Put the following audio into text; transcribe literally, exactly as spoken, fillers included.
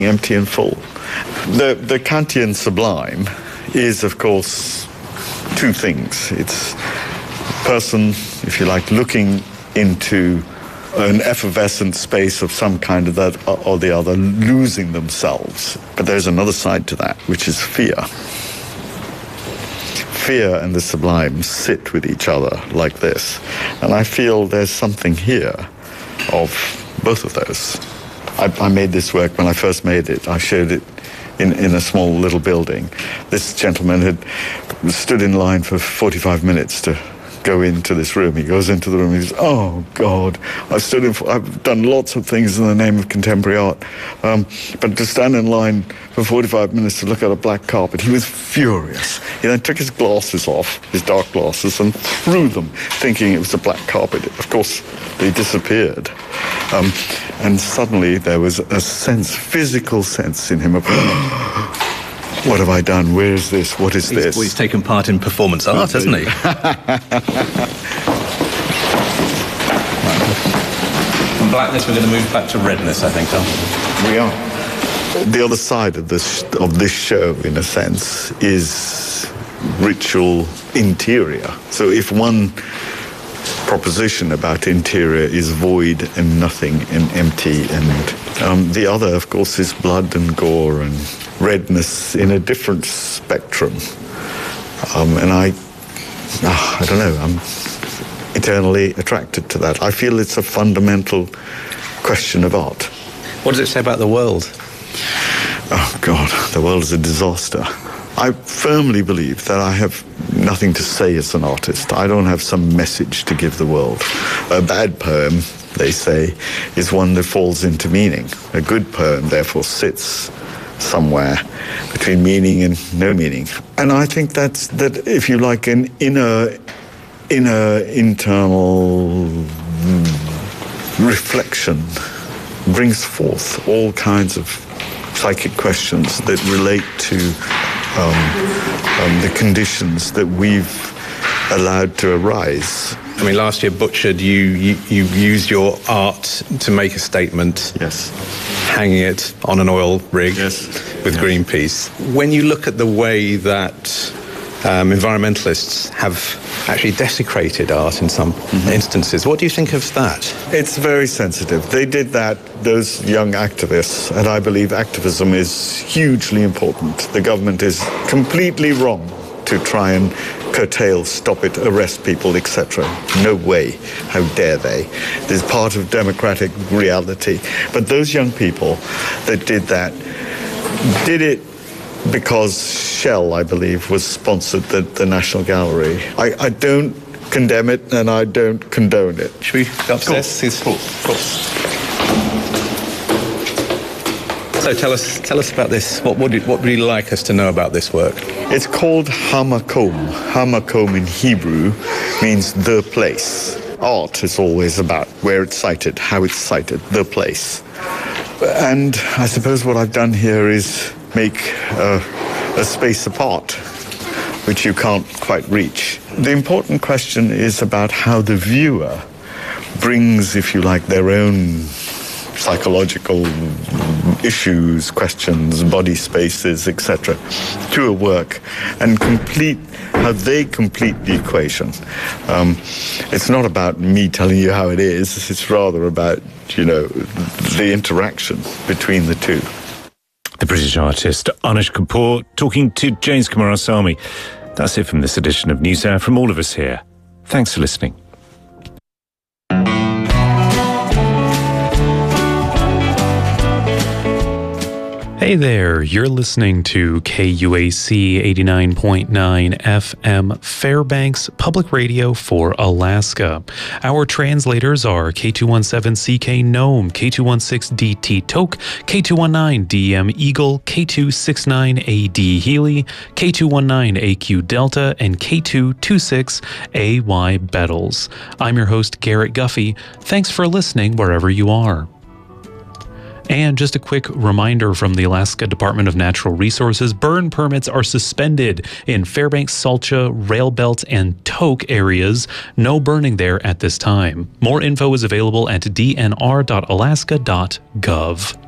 empty and full. The, the Kantian sublime is, of course, two things. It's a person, if you like, looking into an effervescent space of some kind of that or the other, losing themselves. But there's another side to that, which is fear. Fear and the sublime sit with each other like this. And I feel there's something here of both of those. I, I made this work when I first made it. I showed it in, in a small little building. This gentleman had stood in line for forty-five minutes to go into this room. He goes into the room and he says, oh, God, I've stood in, I've done lots of things in the name of contemporary art, um, but to stand in line for forty-five minutes to look at a black carpet, he was furious. He then took his glasses off, his dark glasses, and threw them, thinking it was a black carpet. Of course, they disappeared. Um, and suddenly there was a sense, physical sense in him of, what have I done? Where is this? What is he's, this? Well, he's taken part in performance art, hasn't he? From blackness, we're going to move back to redness, I think, aren't we? We are. The other side of this, of this show, in a sense, is ritual interior. So if one proposition about interior is void and nothing and empty, and um, the other, of course, is blood and gore and redness in a different spectrum. Um, and I, oh, I don't know, I'm eternally attracted to that. I feel it's a fundamental question of art. What does it say about the world? Oh, God, the world is a disaster. I firmly believe that I have nothing to say as an artist. I don't have some message to give the world. A bad poem, they say, is one that falls into meaning. A good poem, therefore, sits somewhere between meaning and no meaning. And I think that's, that if you like, an inner, inner internal reflection brings forth all kinds of psychic questions that relate to um, um, the conditions that we've allowed to arise. I mean, last year, Butchered, you, you, you used your art to make a statement. Yes. Hanging it on an oil rig yes. with yes. Greenpeace. When you look at the way that um, environmentalists have actually desecrated art in some mm-hmm. instances, what do you think of that? It's very sensitive. They did that, those young activists, and I believe activism is hugely important. The government is completely wrong to try and curtail, stop it, arrest people, et cetera. No way. How dare they? This is part of democratic reality. But those young people that did that did it because Shell, I believe, was sponsored the, the National Gallery. I, I don't condemn it and I don't condone it. Should we go upstairs? Of course. Of course. So tell us, tell us about this. What would you, what would you like us to know about this work? It's called Hamakom. Hamakom in Hebrew means the place. Art is always about where it's sited, how it's sited, the place. And I suppose what I've done here is make a, a space apart, which you can't quite reach. The important question is about how the viewer brings, if you like, their own psychological issues, questions, body spaces, et cetera, to a work and complete how they complete the equation. Um, it's not about me telling you how it is. It's rather about, you know, the interaction between the two. The British artist Anish Kapoor talking to James Coomarasamy. That's it from this edition of NewsHour. From all of us here, thanks for listening. Hey there, you're listening to K U A C eighty-nine point nine F M Fairbanks Public Radio for Alaska. Our translators are K two seventeen C K Nome, K two sixteen D T Toke, K two nineteen D M Eagle, K two sixty-nine A D Healy, K two nineteen A Q Delta, and K two twenty-six A Y Bettles. I'm your host, Garrett Guffey. Thanks for listening wherever you are. And just a quick reminder from the Alaska Department of Natural Resources, burn permits are suspended in Fairbanks, Salcha, Railbelt, and Toke areas. No burning there at this time. More info is available at d n r dot alaska dot gov.